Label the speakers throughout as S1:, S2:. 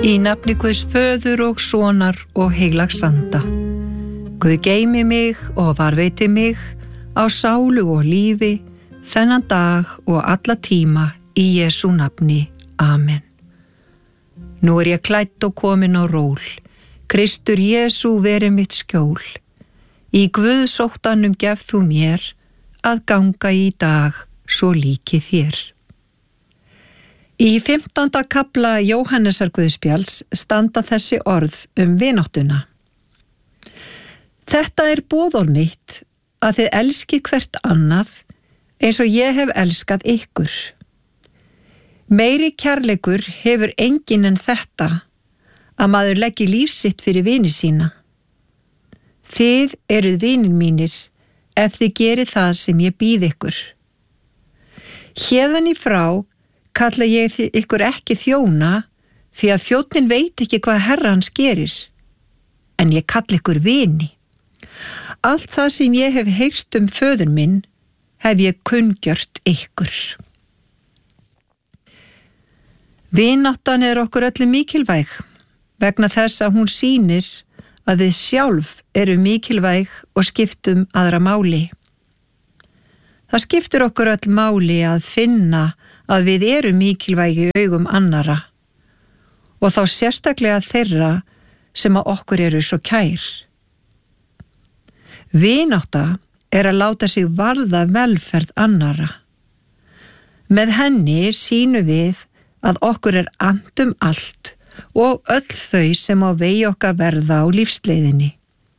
S1: Í nafni Guðs föður og sonar og heilags anda. Guð geymi mig og varveiti mig á sálu og lífi þennan dag og alla tíma í Jesú nafni. Amen. Nú ég klædd og komin á ról. Kristur Jesú veri mitt skjól. Í Guðsóttanum gef þú mér að ganga í dag svo líki þér. Í 15. kafla Jóhannesar Guðspjalls standa þessi orð vináttuna. Þetta boðorð mitt að þið elskið hvert annað eins og ég hef elskað ykkur. Meiri kærleikur hefur enginn en þetta að maður leggi líf sitt fyrir vini sína. Þið eruð vinir mínir ef þið gerið það sem ég býð ykkur. Héðan í frá kalla ég ykkur ekki þjóna því að þjónninn veit ekki hvað herra hans gerir, en ég kalla ykkur vini. Allt það sem ég hef heyrt föður minn hef ég kunngjört ykkur. Vináttan okkur öllum mikilvæg vegna þess að hún sýnir að við sjálf erum mikilvæg og skiptum aðra máli. Það skiptir okkur öll máli að finna að við erum mikilvægi í augum annara og þá sérstaklega þeirra sem að okkur eru svo kær. Vinátta að láta sig varða velferð annara. Með henni sýnum við að okkur annt allt og öll þau sem á vegi okkar verða á lífsleiðinni.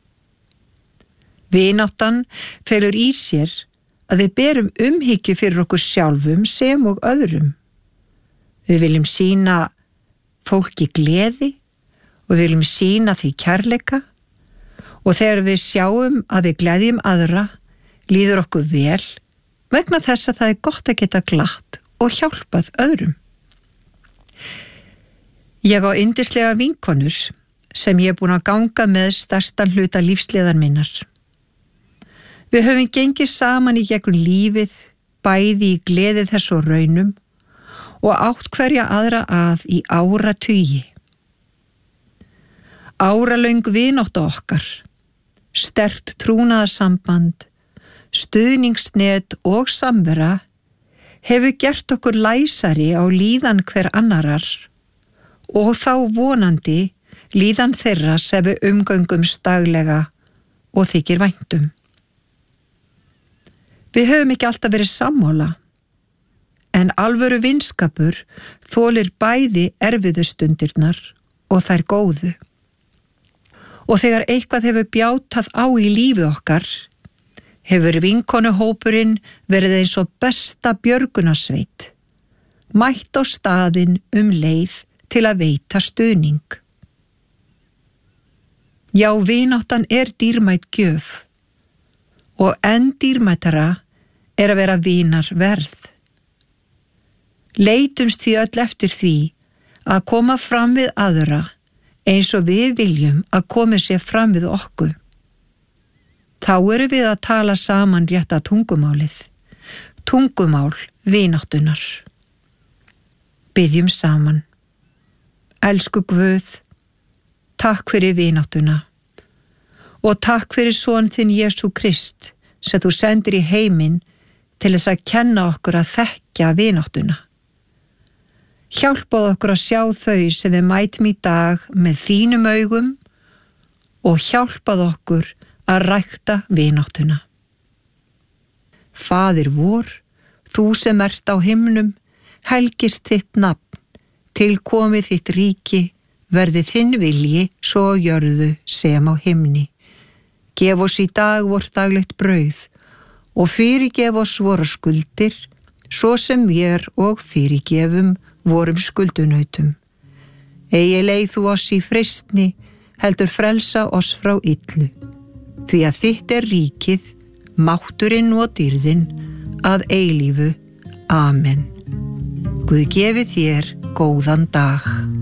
S1: Vináttan felur í sér að við berum umhyggju fyrir okkur sjálfum sem og öðrum. Við viljum sýna fólki gleði og við viljum sýna því kærleika og þegar við sjáum að við gleðjum aðra líður okkur vel vegna þess að það gott að geta glatt og hjálpað öðrum. Ég á yndislega vinkonur sem ég búin að ganga með stærstan hluta lífsleiðar minnar. Við höfum gengið saman í gegnum lífið, bæði í gleði þess og raunum og átt hverja aðra að í áratugi. Áralöng vinátta okkar, sterkt trúnaðarsamband, stuðningsnet og samvera hefur gert okkur læsari á líðan hver annarar og þá vonandi líðan þeirra sem við umgöngumst daglega og þykir væntum. Við höfum ekki alltaf verið sammála, en alvöru vinskapur þolir bæði erfiðu stundirnar og þær góðu. Og þegar eitthvað hefur bjátað á í lífi okkar, hefur vinkonuhópurinn verið eins og besta björgunarsveit, mætt á staðinn leið til að veita stuðning. Já, vináttan dýrmæt gjöf. Og enn dýrmætara að vera vinar verð. Leitumst því öll eftir því að koma fram við aðra eins og við viljum að komi sér fram við okkur. Þá erum við að tala saman rétta tungumálið, tungumál vináttunar. Biðjum saman. Elsku Guð, takk fyrir vináttuna. Og takk fyrir son þinn Jesú Krist sem þú sendir í heiminn til þess að kenna okkur að þekkja vináttuna. Hjálpað okkur að sjá þau sem við mætum í dag með þínum augum og hjálpað okkur að rækta vináttuna. Faðir vor, þú sem ert á himnum, helgist þitt nafn, tilkomið þitt ríki, verði þinn vilji svo á jörðu sem á himni. Gef oss í dag vort daglegt brauð og fyrirgef oss vora skuldir, svo sem vér og fyrirgefum vorum skuldunautum. Eigi leið þú oss í freistni, heldur frelsa oss frá illu. Því að þitt ríkið, mátturinn og dýrðin, að eilífu. Amen. Guð gefi þér góðan dag.